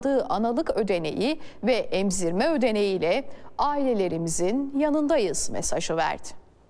analık ödeneği ve emzirme ödeneğiyle ailelerimizin yanındayız mesajı verdi.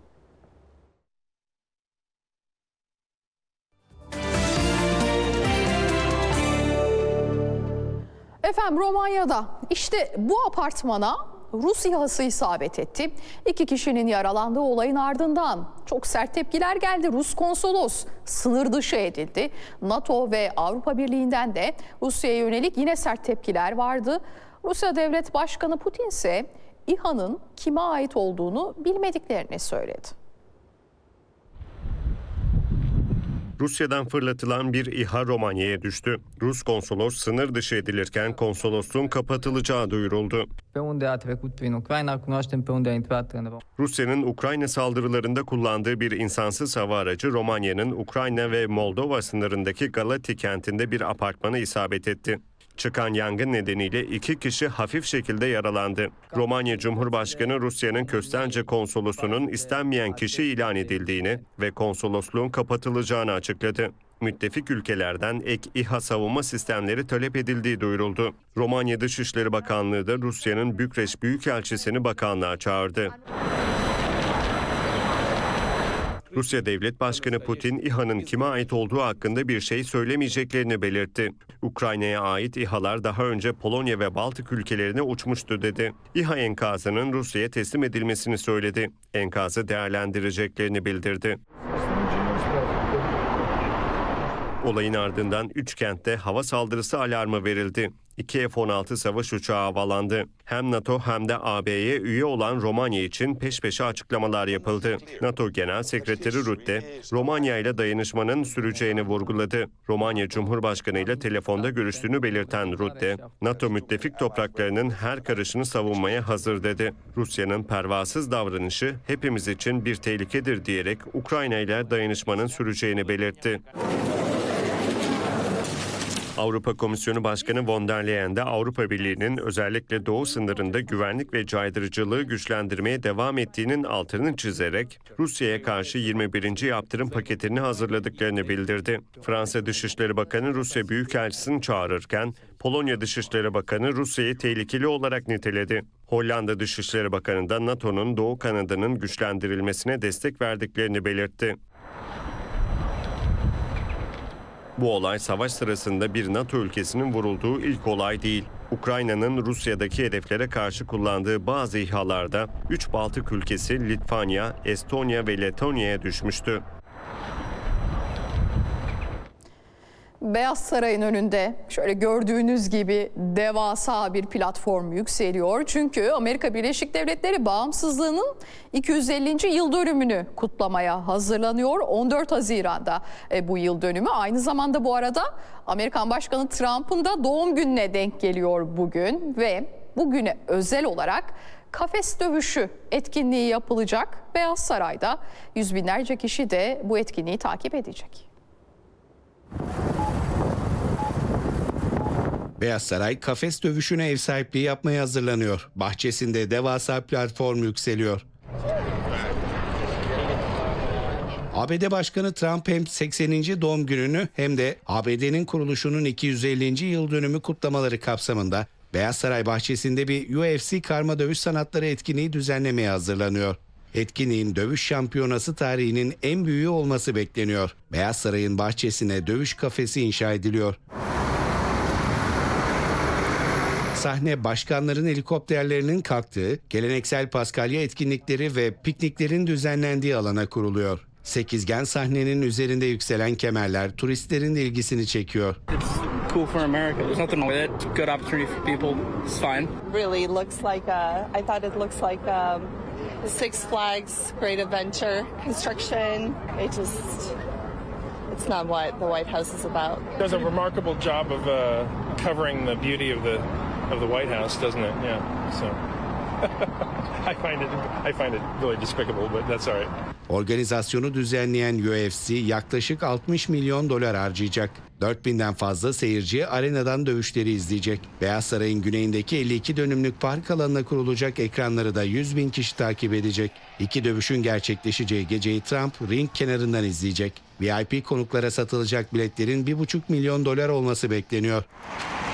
Efendim Romanya'da işte bu apartmana Rus İHA'sı isabet etti. 2 kişinin yaralandığı olayın ardından çok sert tepkiler geldi. Rus konsolos sınır dışı edildi. NATO ve Avrupa Birliği'nden de Rusya'ya yönelik yine sert tepkiler vardı. Rusya Devlet Başkanı Putin ise İHA'nın kime ait olduğunu bilmediklerini söyledi. Rusya'dan fırlatılan bir İHA Romanya'ya düştü. Rus konsolos sınır dışı edilirken konsolosluğun kapatılacağı duyuruldu. Rusya'nın Ukrayna saldırılarında kullandığı bir insansız hava aracı Romanya'nın Ukrayna ve Moldova sınırındaki Galati kentinde bir apartmana isabet etti. Çıkan yangın nedeniyle 2 kişi hafif şekilde yaralandı. Romanya Cumhurbaşkanı Rusya'nın Köstence konsolosunun istenmeyen kişi ilan edildiğini ve konsolosluğun kapatılacağını açıkladı. Müttefik ülkelerden ek İHA savunma sistemleri talep edildiği duyuruldu. Romanya Dışişleri Bakanlığı da Rusya'nın Bükreş Büyükelçisini bakanlığa çağırdı. Rusya Devlet Başkanı Putin, İHA'nın kime ait olduğu hakkında bir şey söylemeyeceklerini belirtti. Ukrayna'ya ait İHA'lar daha önce Polonya ve Baltık ülkelerine uçmuştu dedi. İHA enkazının Rusya'ya teslim edilmesini söyledi. Enkazı değerlendireceklerini bildirdi. Olayın ardından 3 kentte hava saldırısı alarmı verildi. 2 F-16 savaş uçağı havalandı. Hem NATO hem de AB'ye üye olan Romanya için peş peşe açıklamalar yapıldı. NATO Genel Sekreteri Rutte, Romanya ile dayanışmanın süreceğini vurguladı. Romanya Cumhurbaşkanı ile telefonda görüştüğünü belirten Rutte, NATO müttefik topraklarının her karışını savunmaya hazır dedi. Rusya'nın pervasız davranışı hepimiz için bir tehlikedir diyerek Ukrayna ile dayanışmanın süreceğini belirtti. Avrupa Komisyonu Başkanı von der Leyen de Avrupa Birliği'nin özellikle doğu sınırında güvenlik ve caydırıcılığı güçlendirmeye devam ettiğinin altını çizerek Rusya'ya karşı 21. yaptırım paketini hazırladıklarını bildirdi. Fransa Dışişleri Bakanı Rusya Büyükelçisini çağırırken Polonya Dışişleri Bakanı Rusya'yı tehlikeli olarak niteledi. Hollanda Dışişleri Bakanı da NATO'nun Doğu kanadının güçlendirilmesine destek verdiklerini belirtti. Bu olay savaş sırasında bir NATO ülkesinin vurulduğu ilk olay değil. Ukrayna'nın Rusya'daki hedeflere karşı kullandığı bazı İHA'larda 3 Baltık ülkesi Litvanya, Estonya ve Letonya'ya düşmüştü. Beyaz Saray'ın önünde şöyle gördüğünüz gibi devasa bir platform yükseliyor. Çünkü Amerika Birleşik Devletleri bağımsızlığının 250. yıl dönümünü kutlamaya hazırlanıyor. 14 Haziran'da bu yıl dönümü. Aynı zamanda bu arada Amerikan Başkanı Trump'ın da doğum gününe denk geliyor bugün ve bugüne özel olarak kafes dövüşü etkinliği yapılacak. Beyaz Saray'da yüz binlerce kişi de bu etkinliği takip edecek. Beyaz Saray kafes dövüşüne ev sahipliği yapmaya hazırlanıyor. Bahçesinde devasa platform yükseliyor. ABD Başkanı Trump hem 80. doğum gününü hem de ABD'nin kuruluşunun 250. yıl dönümü kutlamaları kapsamında Beyaz Saray bahçesinde bir UFC karma dövüş sanatları etkinliği düzenlemeye hazırlanıyor. Etkinliğin dövüş şampiyonası tarihinin en büyüğü olması bekleniyor. Beyaz Saray'ın bahçesine dövüş kafesi inşa ediliyor. Sahne başkanların helikopterlerinin kalktığı, geleneksel Paskalya etkinlikleri ve pikniklerin düzenlendiği alana kuruluyor. Sekizgen sahnenin üzerinde yükselen kemerler turistlerin de ilgisini çekiyor. Cool for America. There's nothing wrong with it. Good opportunity for people. It's fine. Really looks like I thought it looks like Six Flags Great Adventure construction. It's not what the White House is about. It does a remarkable job of covering the beauty of the White House, doesn't it? Yeah. So I find it really despicable, but that's all right. Organizasyonu düzenleyen UFC yaklaşık 60 milyon dolar harcayacak. 4000'den fazla seyirci arenadan dövüşleri izleyecek. Beyaz Saray'ın güneyindeki 52 dönümlük park alanına kurulacak ekranları da 100 bin kişi takip edecek. İki dövüşün gerçekleşeceği geceyi Trump ring kenarından izleyecek. VIP konuklara satılacak biletlerin $1,5 milyon olması bekleniyor.